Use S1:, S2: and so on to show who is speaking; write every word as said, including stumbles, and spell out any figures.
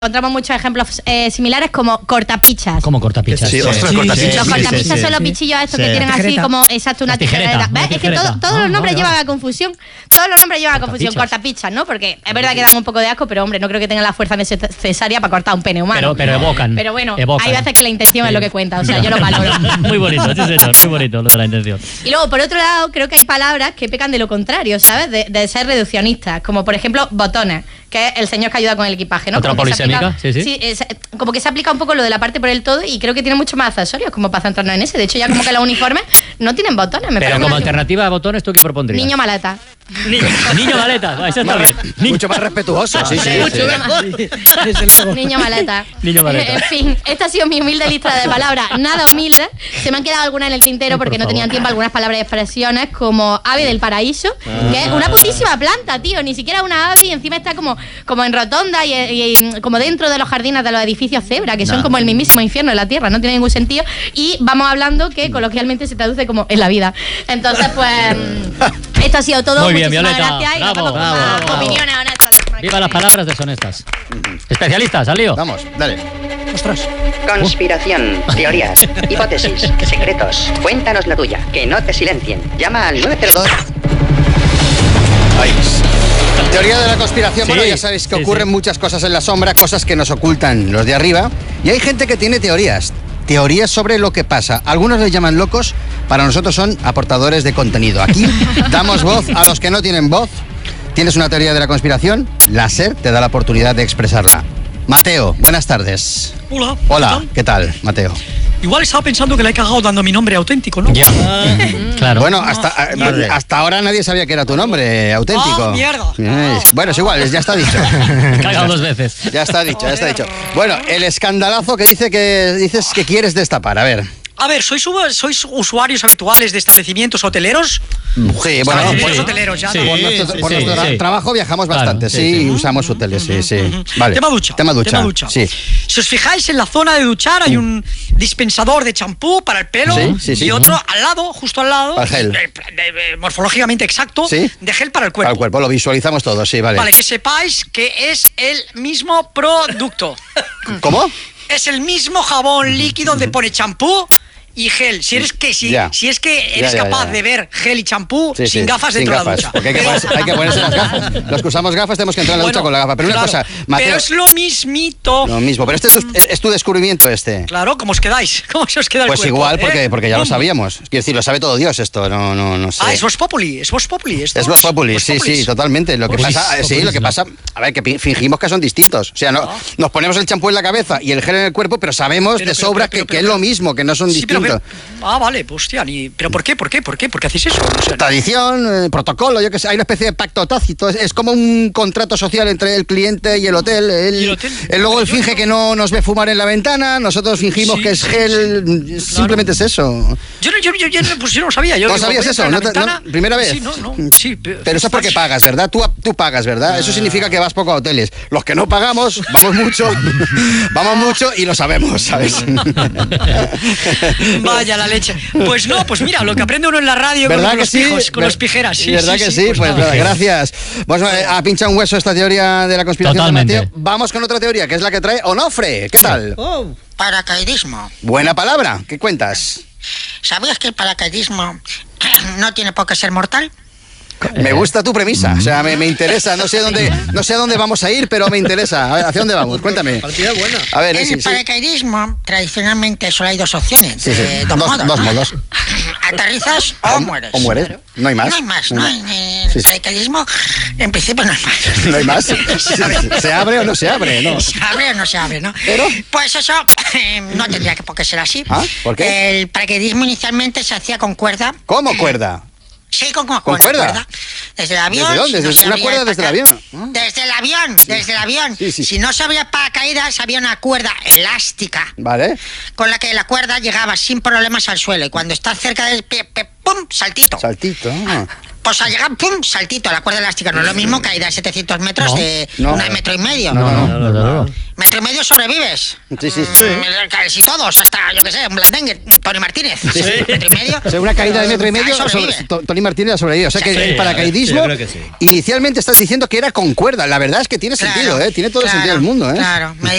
S1: Encontramos muchos ejemplos eh, similares como cortapichas.
S2: Como cortapichas.
S3: Sí, sí, ostras,
S2: sí,
S3: cortapichas.
S1: Sí, los cortapichas
S3: sí, sí,
S1: son los
S3: sí.
S1: bichillos estos
S2: Sí.
S1: que tienen
S2: La
S1: así
S2: tijereta.
S1: como, exacto, una
S2: La tijereta,
S1: tijereta.
S2: una
S1: ¿Ves? Es que
S2: tijereta.
S1: todo- todos
S2: Ah,
S1: los nombres
S2: vale,
S1: llevan
S2: vale.
S1: a confusión. Todos los nombres llevan a confusión.
S2: Cortapichas.
S1: Cortapichas, ¿no? Porque es verdad que dan un poco de asco, pero hombre, no creo que tengan la fuerza necesaria para cortar un pene humano.
S2: Pero, pero evocan.
S1: Pero bueno,
S2: evocan.
S1: hay veces que la intención
S2: Sí.
S1: es lo que cuenta, o sea, yo lo valoro.
S2: Muy bonito, sí señor, muy bonito lo de la intención.
S1: Y luego, por otro lado, creo que hay palabras que pecan de lo contrario, ¿sabes? De, de ser reduccionistas, como por ejemplo botones, que es el señor que ayuda con el equipaje, ¿no?
S2: Otra
S1: Como que se
S2: polisémica,
S1: aplica-
S2: sí, sí.
S1: es- como que se aplica un poco lo de la parte por el todo y creo que tiene muchos más accesorios, como para centrarnos en ese. De hecho, ya como que los uniformes no tienen botones, me
S2: Pero
S1: parece
S2: como
S1: una-
S2: alternativa a botones, ¿tú qué propondrías?
S1: Niño maleta.
S2: Niño, niño maleta, ah, ese está bien. Niño,
S3: Mucho más respetuoso, sí, sí.
S1: Mucho
S3: sí.
S1: más.
S2: desde luego.
S1: Niño maleta.
S2: Niño maleta.
S1: En fin, esta ha sido mi humilde lista de palabras, nada humilde. Se me han quedado algunas en el tintero porque no tenían tiempo, algunas palabras y expresiones como ave del paraíso, que es una putísima planta, tío, ni siquiera una ave y encima está como, como en rotonda y, y- y como dentro de los jardines de los edificios cebra, que son
S2: No.
S1: como el mismísimo infierno de la tierra, no tiene ningún sentido. Y vamos hablando que coloquialmente se traduce como en la vida. Entonces, pues, esto ha sido todo.
S2: Muy bien,
S1: Muchísimas
S2: Violeta.
S1: gracias y nos
S2: Bravo,
S1: vamos con
S2: bravo,
S1: más
S2: bravo.
S1: opiniones honestas.
S2: Viva las palabras deshonestas. Especialistas, al lío.
S3: Vamos, dale.
S2: Ostras.
S4: Conspiración, teorías, hipótesis, secretos. Cuéntanos la tuya, que no te silencien. Llama al nueve cero dos.
S3: Ahí. Teoría de la conspiración.
S2: Sí,
S3: Bueno, ya sabéis que
S2: sí,
S3: ocurren
S2: sí.
S3: muchas cosas en la sombra, cosas que nos ocultan los de arriba. Y hay gente que tiene teorías. Teorías sobre lo que pasa. Algunos les llaman locos, para nosotros son aportadores de contenido. Aquí damos voz a los que no tienen voz. ¿Tienes una teoría de la conspiración? La SER te da la oportunidad de expresarla. Mateo, buenas tardes.
S5: Hola.
S3: Hola, ¿qué tal, Mateo?
S5: Igual estaba pensando que le he cagado dando mi nombre auténtico, ¿no?
S2: Ya. Claro.
S3: Bueno, hasta,
S2: Vale.
S3: hasta ahora nadie sabía que era tu nombre auténtico.
S5: Ah, mierda.
S3: Eh, Bueno, es igual, ya está dicho.
S2: Cagado dos veces.
S3: Ya está dicho, ya está dicho. Bueno, el escandalazo que dice que dices que quieres destapar, a ver.
S5: A ver, ¿sois, u- ¿sois usuarios habituales de establecimientos hoteleros?
S3: Sí, bueno,
S5: Establecimientos
S3: por,
S5: hoteleros, ya.
S2: Sí.
S5: ¿no?
S3: por nuestro, por
S2: sí,
S3: nuestro
S2: sí.
S3: trabajo viajamos
S2: Claro,
S3: bastante,
S2: sí,
S3: sí,
S2: sí.
S3: usamos hoteles, sí, sí. Vale.
S5: Tema ducha.
S3: Tema ducha. Sí.
S5: Si os fijáis, en la zona de duchar hay un dispensador de champú para el pelo
S3: Sí, sí, sí.
S5: y otro al lado, justo al lado,
S3: Para el gel.
S5: eh, de- de- morfológicamente exacto,
S3: Sí.
S5: de gel para el cuerpo.
S3: Al cuerpo, lo visualizamos todos, sí, vale.
S5: Vale, que sepáis que es el mismo producto.
S3: ¿Cómo?
S5: Es el mismo jabón líquido donde pone champú y gel. Si eres que si,
S3: Ya.
S5: si es que eres
S3: Ya, ya,
S5: capaz
S3: ya.
S5: de ver gel y champú
S3: Sí,
S5: sin
S3: sí,
S5: gafas
S3: sin
S5: dentro
S3: gafas,
S5: de la ducha.
S3: porque hay que, ponerse, hay que ponerse las gafas. Los que usamos gafas tenemos que entrar en la ducha
S5: Bueno,
S3: con la gafa. Pero una
S5: claro,
S3: cosa, Mateo,
S5: pero es lo mismito.
S3: lo mismo. Pero este es, tu- es tu descubrimiento este.
S5: Claro, ¿cómo os quedáis? ¿Cómo se os queda el
S3: Pues
S5: cuerpo,
S3: igual,
S5: eh?
S3: porque, porque ya lo
S5: ¿Cómo?
S3: sabíamos. Quiero decir, lo sabe todo Dios esto, no, no, no sé.
S5: Ah, es Vox Populi, es Vox Populi. esto
S3: Es Vox Populi,
S5: Vox
S3: sí,
S5: Populis.
S3: sí, totalmente. Lo que
S2: Populis,
S3: pasa, eh, sí, lo que
S2: populismo.
S3: pasa, a ver, que pi- fingimos que son distintos. O sea, no, nos ponemos el champú en la cabeza y el gel en el cuerpo, pero sabemos
S5: Pero,
S3: de
S5: pero,
S3: sobra
S5: pero,
S3: que,
S5: pero,
S3: que es
S5: pero-
S3: lo mismo, que no son
S5: Sí, pero,
S3: distintos.
S5: pero- ah, vale, pues hostia, ni- pero ¿por qué? ¿Por qué? ¿Por qué? ¿Por qué hacéis eso? O sea,
S3: Tradición, eh, protocolo, yo que sé, hay una especie de pacto tácito. Es, es como un contrato social entre el cliente y el hotel. Él,
S5: ¿Y el hotel?
S3: él luego él
S5: Yo
S3: finge
S5: no-
S3: que no nos ve fumar en la ventana, nosotros fingimos
S5: Sí,
S3: que es
S5: sí,
S3: gel. Simplemente es eso.
S5: Yo no, yo, yo, yo, pues yo no sabía. Yo
S3: ¿No
S5: digo,
S3: sabías
S5: voy a
S3: eso?
S5: entrar en
S3: ¿No
S5: la
S3: te- no?
S5: ventana.
S3: ¿Primera vez?
S5: Sí, no, no, sí.
S3: Pero eso es porque pagas, ¿verdad? Tú, tú pagas, ¿verdad? Eso significa que vas poco a hoteles. Los que no pagamos, vamos mucho, vamos mucho y lo sabemos, ¿sabes?
S5: Vaya la leche. Pues no, pues mira, lo que aprende uno en la radio con
S3: ¿Verdad que
S5: los
S3: sí?
S5: pijos, con
S3: Ver-
S5: los pijeras. Sí,
S3: ¿Verdad
S5: sí,
S3: que
S5: sí,
S3: sí? Pues,
S5: nada.
S3: nada, gracias. Vamos a, a pinchar un hueso esta teoría de la conspiración de
S2: Totalmente.
S3: Mateo. Vamos con otra teoría, que es la que trae Onofre. ¿Qué tal?
S6: Paracaidismo.
S3: Buena palabra. ¿Qué cuentas?
S6: ¿Sabías que el paracaidismo no tiene por qué ser mortal?
S3: Me gusta tu premisa. O sea, me, me interesa. No sé dónde, no sé a dónde vamos a ir, pero me interesa. A ver, ¿hacia dónde vamos? Cuéntame. A ver,
S6: En
S3: sí,
S6: el
S3: sí.
S6: paracaidismo, tradicionalmente solo hay dos opciones.
S3: Sí, sí.
S6: eh,
S3: Dos-
S6: dos, modos.
S3: dos
S6: ¿no?
S3: modos.
S6: Aterrizas o, mueres.
S3: O mueres. No hay más.
S6: No hay más, ¿no? En el
S3: Sí, sí.
S6: paracaidismo, en principio no hay más.
S3: No hay más.
S6: Se abre.
S3: ¿Se abre o no se abre? No.
S6: ¿Se abre o no se abre, no?
S3: ¿Pero?
S6: Pues eso eh, no tendría que por qué ser así.
S3: ¿Ah? ¿Por qué?
S6: El paracaidismo inicialmente se hacía con cuerda.
S3: ¿Cómo cuerda?
S6: Sí, con, con,
S3: ¿Con
S6: una
S3: cuerda?
S6: Desde el avión.
S3: ¿Desde dónde?
S6: si no
S3: ¿Desde
S6: se
S3: una
S6: abría
S3: cuerda
S6: el
S3: desde el
S6: paraca-
S3: avión? Ah.
S6: Desde el avión, desde el avión.
S3: Sí, sí.
S6: Si no se abría paracaídas, había una cuerda elástica
S3: Vale.
S6: con la que la cuerda llegaba sin problemas al suelo. Y cuando está cerca del pie, pie, ¡pum! Saltito.
S3: Saltito. ah.
S6: Pues al llegar, ¡pum! Saltito. La cuerda elástica no es lo mismo caída de setecientos metros
S2: No,
S6: de
S3: no.
S6: una de metro y medio.
S3: No, no.
S2: Desde luego.
S6: Metro y medio sobrevives.
S3: Sí, sí.
S6: Mm, Casi todos, hasta, yo qué sé, un Blandengue, Tony Martínez. Metro y medio.
S3: O sea, una caída de metro y medio,
S6: Ahí sobrevive.
S3: sobre- To- Tony Martínez ha sobrevivido. O sea que
S6: Sí,
S3: el paracaidismo,
S7: sí, yo creo que sí.
S3: inicialmente estás diciendo que era con cuerda. La verdad es que tiene
S6: Claro,
S3: sentido, ¿eh? Tiene todo el
S6: claro,
S3: sentido del mundo, ¿eh?
S6: Claro, me